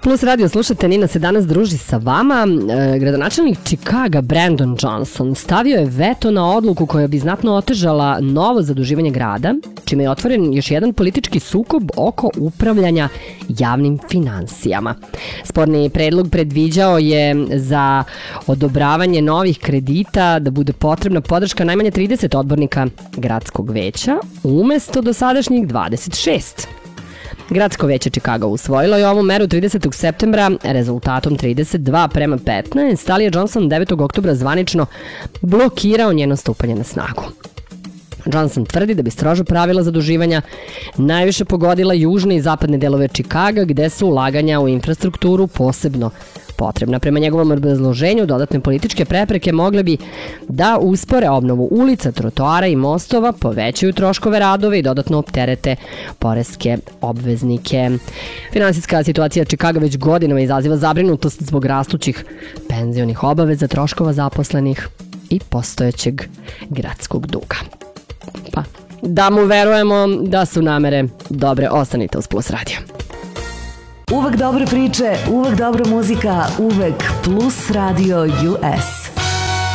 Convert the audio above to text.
Plus radio slušate, Nina se danas druži sa vama. Gradonačelnik Čikaga Brandon Johnson stavio je veto na odluku koja bi znatno otežala novo zaduživanje grada, čime je otvoren još jedan politički sukob oko upravljanja javnim finansijama. Sporni predlog predviđao je za odobravanje novih kredita da bude potrebna podrška najmanje 30 odbornika gradskog veća, umesto dosadašnjih 26. Gradsko veće Čikaga usvojilo je ovu meru 30. septembra rezultatom 32:15, ali je Johnson 9. oktobra zvanično blokirao njeno stupanje na snagu. Johnson tvrdi da bi stroža pravila zaduživanja najviše pogodila južne i zapadne delove Čikaga, gde su ulaganja u infrastrukturu posebno potrebna. Prema njegovom obrazloženju, dodatne političke prepreke mogle bi da uspore obnovu ulica, trotoara i mostova, povećaju troškove radove i dodatno opterete poreske obveznike. Finansijska situacija Čikaga već godinama izaziva zabrinutost zbog rastućih penzionih obaveza, troškova zaposlenih i postojećeg gradskog duga. Pa, da mu verujemo da su namere dobre, ostanite uz Plus radio. Uvek dobre priče, uvek dobra muzika, uvek Plus Radio US.